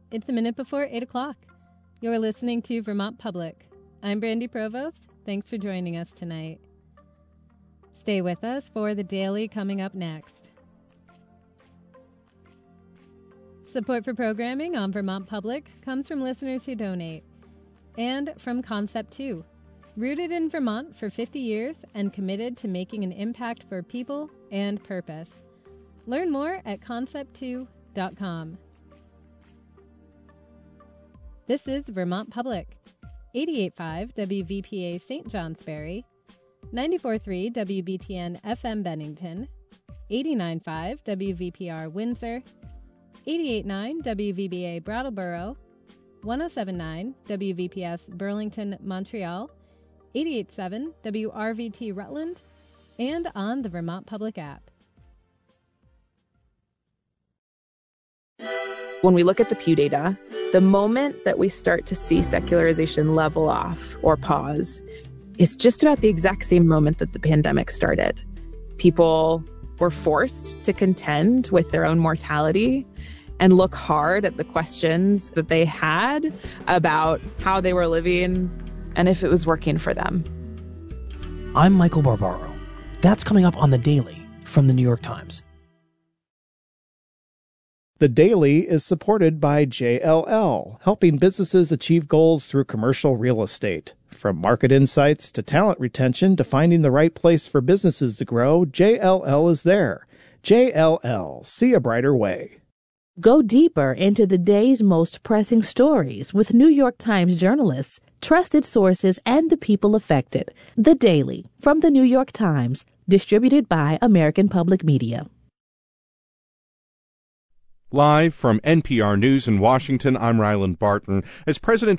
It's a minute before 8 o'clock. You're listening to Vermont Public. I'm Brandy Provost. Thanks for joining us tonight. Stay with us for the Daily coming up next. Support for programming on Vermont Public comes from listeners who donate and from Concept 2, rooted in Vermont for 50 years and committed to making an impact for people and purpose. Learn more at concept2.com. This is Vermont Public, 88.5 WVPA St. Johnsbury, 94.3 WBTN FM Bennington, 89.5 WVPR Windsor, 88.9 WVBA Brattleboro, 107.9 WVPS Burlington, Montreal, 88.7 WRVT Rutland, and on the Vermont Public app. When we look at the Pew data, the moment that we start to see secularization level off or pause is just about the exact same moment that the pandemic started. People were forced to contend with their own mortality and look hard at the questions that they had about how they were living and if it was working for them. I'm Michael Barbaro. That's coming up on The Daily from the New York Times. The Daily is supported by JLL, helping businesses achieve goals through commercial real estate. From market insights to talent retention to finding the right place for businesses to grow, JLL is there. JLL, see a brighter way. Go deeper into the day's most pressing stories with New York Times journalists, trusted sources, and the people affected. The Daily from the New York Times, distributed by American Public Media. Live from NPR News in Washington, I'm Ryland Barton. As President